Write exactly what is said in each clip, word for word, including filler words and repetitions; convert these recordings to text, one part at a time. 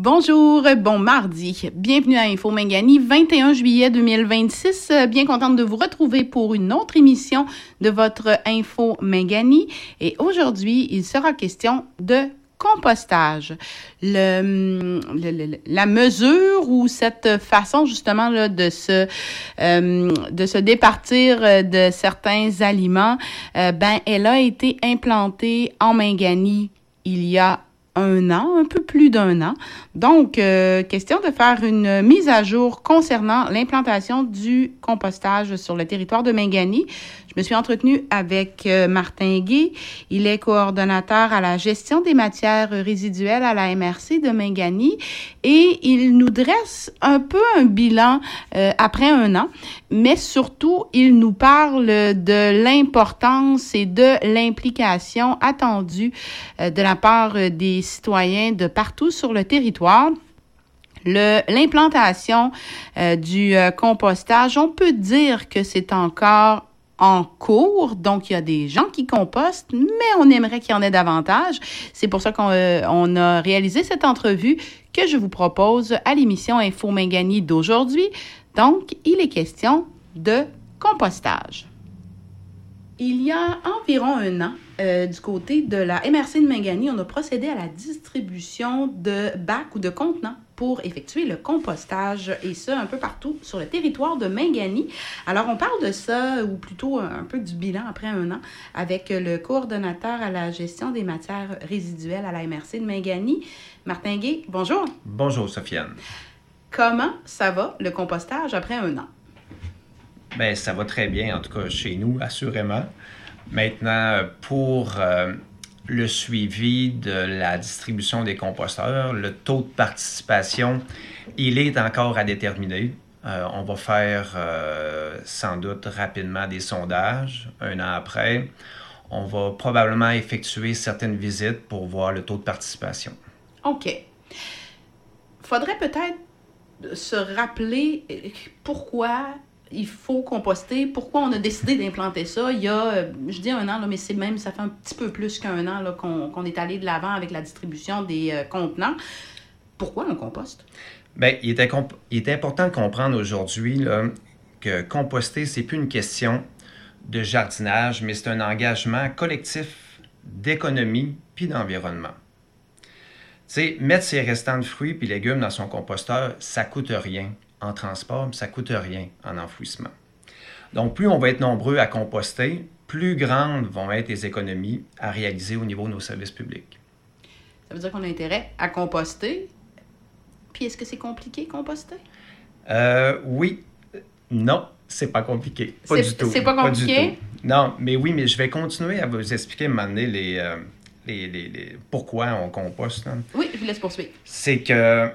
Bonjour, bon mardi. Bienvenue à Info Mangani, vingt et un juillet deux mille vingt-six. Bien contente de vous retrouver pour une autre émission de votre Info Mangani. Et aujourd'hui, il sera question de compostage. Le, le, le, la mesure ou cette façon justement là, de se euh, de se départir de certains aliments, euh, ben elle a été implantée en Mangani il y a un an, un peu plus d'un an. Donc, euh, question de faire une mise à jour concernant l'implantation du compostage sur le territoire de Mangani. Je me suis entretenue avec euh, Martin Gay. Il est coordonnateur à la gestion des matières résiduelles à la M R C de Mangani et il nous dresse un peu un bilan euh, après un an, mais surtout, il nous parle de l'importance et de l'implication attendue euh, de la part des citoyens de partout sur le territoire. Le, l'implantation euh, du euh, compostage, on peut dire que c'est encore en cours, donc il y a des gens qui compostent, mais on aimerait qu'il y en ait davantage. C'est pour ça qu'on euh, on a réalisé cette entrevue que je vous propose à l'émission Info Mangani d'aujourd'hui. Donc, il est question de compostage. Il y a environ un an, euh, du côté de la M R C de Mangani, on a procédé à la distribution de bacs ou de contenants pour effectuer le compostage, et ça un peu partout sur le territoire de Mangani. Alors, on parle de ça, ou plutôt un peu du bilan après un an, avec le coordonnateur à la gestion des matières résiduelles à la M R C de Mangani, Martin Gay. Bonjour. Bonjour, Sofiane. Comment ça va, le compostage, après un an? Bien, ça va très bien, en tout cas chez nous, assurément. Maintenant, pour euh, le suivi de la distribution des composteurs, le taux de participation, il est encore à déterminer. Euh, on va faire euh, sans doute rapidement des sondages un an après. On va probablement effectuer certaines visites pour voir le taux de participation. OK. Faudrait peut-être se rappeler pourquoi il faut composter. Pourquoi on a décidé d'implanter ça? Il y a, je dis un an, là, mais c'est même, ça fait un petit peu plus qu'un an là, qu'on, qu'on est allé de l'avant avec la distribution des euh, contenants. Pourquoi on composte? Bien, il est, incomp- il est important de comprendre aujourd'hui là, que composter, c'est plus une question de jardinage, mais c'est un engagement collectif d'économie puis d'environnement. Tu sais, mettre ses restants de fruits puis légumes dans son composteur, ça coûte rien en transport, mais ça ne coûte rien en enfouissement. Donc, plus on va être nombreux à composter, plus grandes vont être les économies à réaliser au niveau de nos services publics. Ça veut dire qu'on a intérêt à composter. Puis, est-ce que c'est compliqué, composter? Euh, oui. Non, c'est pas compliqué. Pas c'est, du tout. C'est pas compliqué? Pas du tout. Non, mais oui, mais je vais continuer à vous expliquer, à un moment donné, les, euh, les, les, les, pourquoi on composte. Hein. Oui, je vous laisse poursuivre. C'est que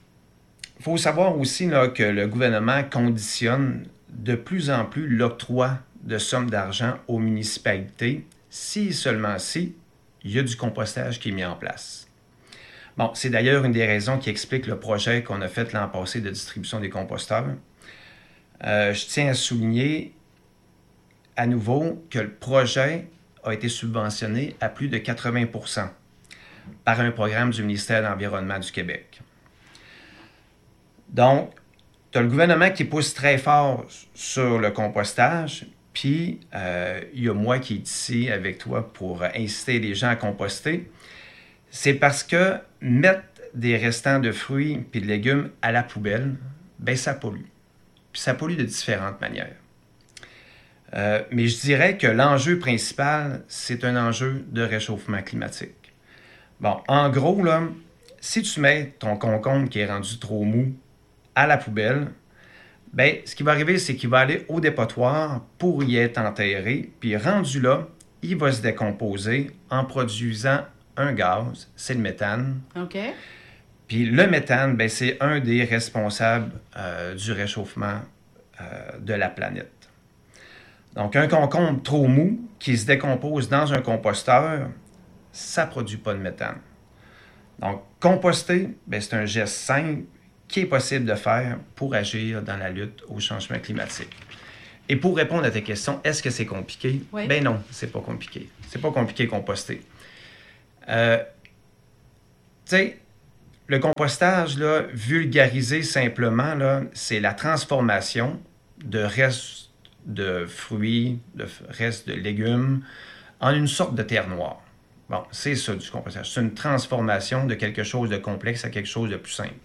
il faut savoir aussi là, que le gouvernement conditionne de plus en plus l'octroi de sommes d'argent aux municipalités si seulement si il y a du compostage qui est mis en place. Bon, c'est d'ailleurs une des raisons qui explique le projet qu'on a fait l'an passé de distribution des composteurs. Euh, je tiens à souligner à nouveau que le projet a été subventionné à plus de quatre-vingts pour cent par un programme du ministère de l'Environnement du Québec. Donc, tu as le gouvernement qui pousse très fort sur le compostage, puis euh, il y a moi qui est ici avec toi pour inciter les gens à composter. C'est parce que mettre des restants de fruits et de légumes à la poubelle, bien, ça pollue. Puis ça pollue de différentes manières. Euh, mais je dirais que l'enjeu principal, c'est un enjeu de réchauffement climatique. Bon, en gros, là, si tu mets ton concombre qui est rendu trop mou à la poubelle, bien, ce qui va arriver, c'est qu'il va aller au dépotoir pour y être enterré, puis rendu là, il va se décomposer en produisant un gaz, c'est le méthane. OK. Puis le méthane, bien, c'est un des responsables euh, du réchauffement euh, de la planète. Donc, un concombre trop mou qui se décompose dans un composteur, ça ne produit pas de méthane. Donc, composter, bien, c'est un geste simple qui est possible de faire pour agir dans la lutte au changement climatique. Et pour répondre à ta question, est-ce que c'est compliqué? Oui. Ben non, c'est pas compliqué. C'est pas compliqué composter. Euh, tu sais, le compostage, là, vulgarisé simplement, là, c'est la transformation de restes de fruits, de restes de légumes, en une sorte de terre noire. Bon, c'est ça du compostage. C'est une transformation de quelque chose de complexe à quelque chose de plus simple.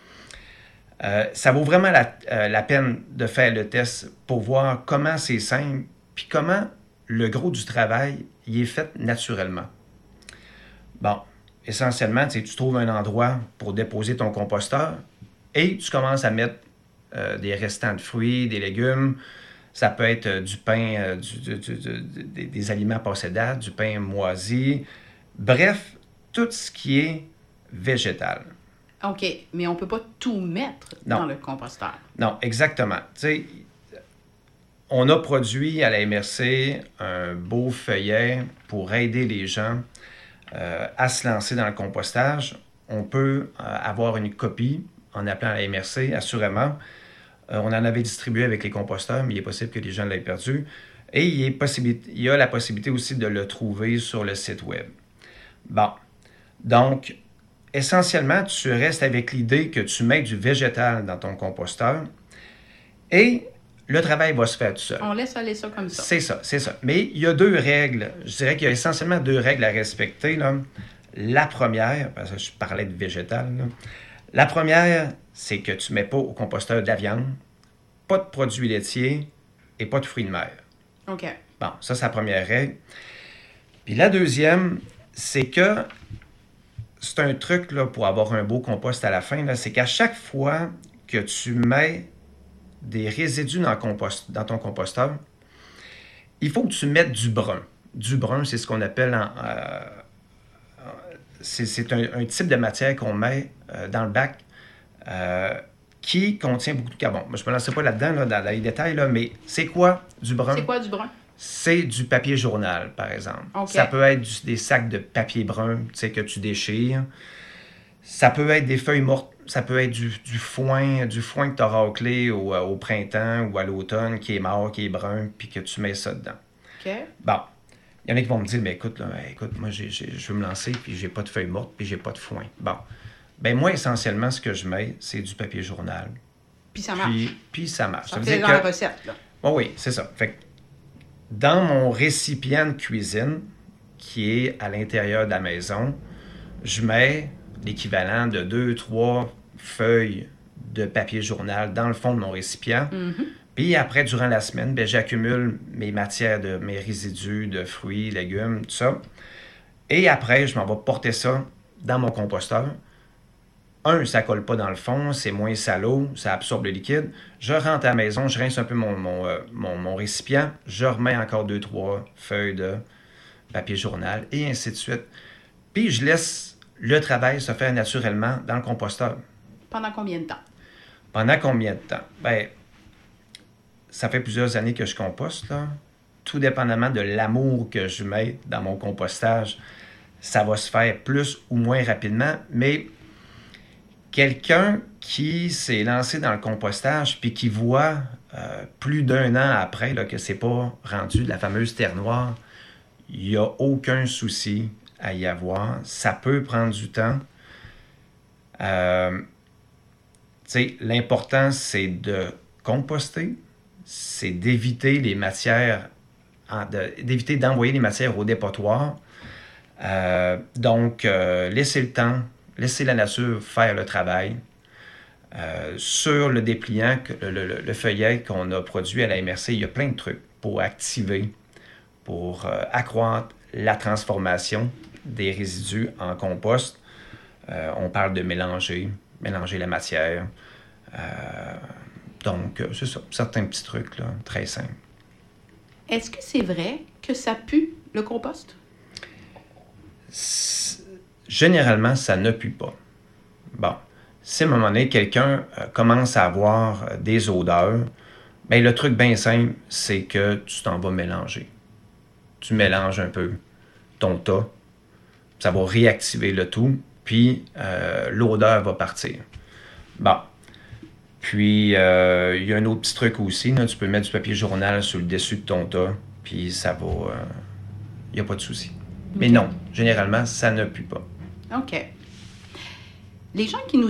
Euh, ça vaut vraiment la, euh, la peine de faire le test pour voir comment c'est simple, puis comment le gros du travail y est fait naturellement. Bon, essentiellement, tu trouves un endroit pour déposer ton composteur et tu commences à mettre euh, des restants de fruits, des légumes. Ça peut être euh, du pain, euh, du, du, du, du, des, des aliments passés date, du pain moisi. Bref, tout ce qui est végétal. OK, mais on ne peut pas tout mettre non. dans le composteur. Non, exactement. Tu sais, on a produit à la M R C un beau feuillet pour aider les gens euh, à se lancer dans le compostage. On peut euh, avoir une copie en appelant à la M R C, assurément. Euh, on en avait distribué avec les composteurs, mais il est possible que les gens l'aient perdu. Et il, est possible, il y a la possibilité aussi de le trouver sur le site web. Bon, donc, essentiellement, tu restes avec l'idée que tu mets du végétal dans ton composteur et le travail va se faire tout seul. On laisse aller ça comme ça. C'est ça, c'est ça. Mais il y a deux règles. Je dirais qu'il y a essentiellement deux règles à respecter, là. La première, parce que je parlais de végétal, là. La première, c'est que tu ne mets pas au composteur de la viande, pas de produits laitiers et pas de fruits de mer. OK. Bon, ça, c'est la première règle. Puis la deuxième, c'est que c'est un truc là, pour avoir un beau compost à la fin, là, c'est qu'à chaque fois que tu mets des résidus dans, compost, dans ton composteur, il faut que tu mettes du brun. Du brun, c'est ce qu'on appelle... En, euh, c'est c'est un, un type de matière qu'on met euh, dans le bac euh, qui contient beaucoup de carbone. Moi, je ne me lancerai pas là-dedans, là, dans, dans les détails, là, mais c'est quoi du brun? C'est quoi du brun? C'est du papier journal, par exemple. Okay. Ça peut être du, des sacs de papier brun, tu sais, que tu déchires. Ça peut être des feuilles mortes. Ça peut être du, du foin, du foin que tu as raclé au, au printemps ou à l'automne, qui est mort, qui est brun, puis que tu mets ça dedans. OK. Bon. Il y en a qui vont me dire, mais écoute, là, écoute, moi, j'ai, j'ai, je veux me lancer, puis j'ai pas de feuilles mortes, puis j'ai pas de foin. Bon. Ben moi, essentiellement, ce que je mets, c'est du papier journal. Puis ça marche. Puis, puis ça marche. Ça, ça veut fait dire dans que... la recette, là. Oh oui, c'est ça. Fait que dans mon récipient de cuisine, qui est à l'intérieur de la maison, je mets l'équivalent de deux, trois feuilles de papier journal dans le fond de mon récipient. Mm-hmm. Puis après, durant la semaine, bien, j'accumule mes matières, de, mes résidus de fruits, légumes, tout ça. Et après, je m'en vais porter ça dans mon composteur. Un, ça ne colle pas dans le fond, c'est moins salaud, ça absorbe le liquide. Je rentre à la maison, je rince un peu mon, mon, euh, mon, mon récipient, je remets encore deux, trois feuilles de papier journal, et ainsi de suite. Puis je laisse le travail se faire naturellement dans le composteur. Pendant combien de temps? Pendant combien de temps? Bien, ça fait plusieurs années que je composte, là. Tout dépendamment de l'amour que je mets dans mon compostage, ça va se faire plus ou moins rapidement, mais quelqu'un qui s'est lancé dans le compostage puis qui voit euh, plus d'un an après là, que c'est pas rendu de la fameuse terre noire, il n'y a aucun souci à y avoir. Ça peut prendre du temps. Euh, tu sais, l'important, c'est de composter, c'est d'éviter les matières, de, d'éviter d'envoyer les matières au dépotoir. Euh, donc, euh, laissez le temps, laissez la nature faire le travail. Euh, sur le dépliant, le, le, le feuillet qu'on a produit à la M R C, il y a plein de trucs pour activer, pour euh, accroître la transformation des résidus en compost. Euh, on parle de mélanger, mélanger la matière. Euh, donc, c'est ça, certains petits trucs là, très simples. Est-ce que c'est vrai que ça pue, le compost? C'est... Généralement, ça ne pue pas. Bon, si à un moment donné, quelqu'un euh, commence à avoir euh, des odeurs, bien, le truc bien simple, c'est que tu t'en vas mélanger. Tu mélanges un peu ton tas, ça va réactiver le tout, puis euh, l'odeur va partir. Bon. Puis, euh, il y a un autre petit truc aussi, là, tu peux mettre du papier journal sur le dessus de ton tas, puis ça va... Il euh, n'y a pas de souci. Okay. Mais non, généralement, ça ne pue pas. OK. Les gens qui nous